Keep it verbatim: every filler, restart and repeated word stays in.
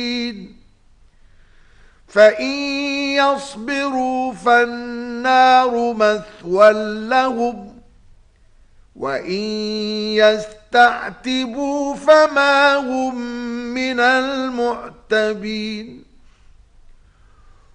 فإن يصبروا فالنار مثوى لهم وإن يستعتبوا فما هم من المعتبين